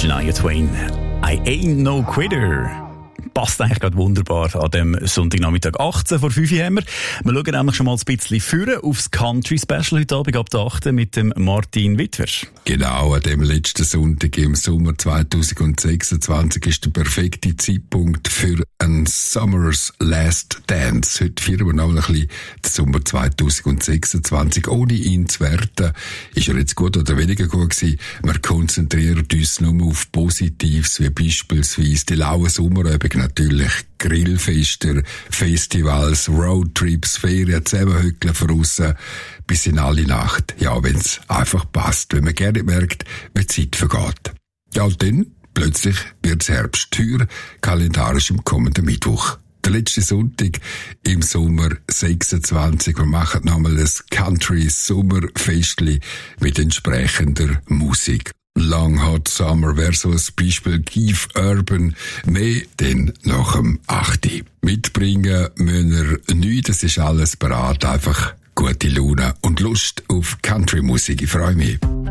Shania Twain. I ain't no quitter. Passt eigentlich gerade wunderbar an dem Sonntagnachmittag. 18 vor 5 haben wir. Wir schauen nämlich schon mal ein bisschen führen aufs Country-Special heute Abend ab der 8 mit dem Martin Wittwer. Genau, an dem letzten Sonntag im Sommer 2026 ist der perfekte Zeitpunkt für ein Summer's Last Dance. Heute feiern wir noch ein bisschen den Sommer 2026. Ohne ihn zu werten, ist er jetzt gut oder weniger gut gewesen. Wir konzentrieren uns nur auf Positives, wie beispielsweise die lauen Sommerabende, natürlich Grillfester, Festivals, Roadtrips, Ferien, zusammenhückeln von aussen bis in alle Nacht. Ja, wenn's einfach passt, wenn man gerne merkt, wie die Zeit vergeht. Ja, und dann plötzlich wird's Herbst, teuer, kalendarisch im kommenden Mittwoch. Der letzte Sonntag im Sommer 26. Wir machen nochmal ein Country-Sommerfestli mit entsprechender Musik. Long Hot Summer wäre so ein Beispiel. Keith Urban, mehr denn nach dem 8. Mitbringen müssen wir nichts, das ist alles bereit. Einfach gute Laune und Lust auf Country-Musik. Ich freue mich.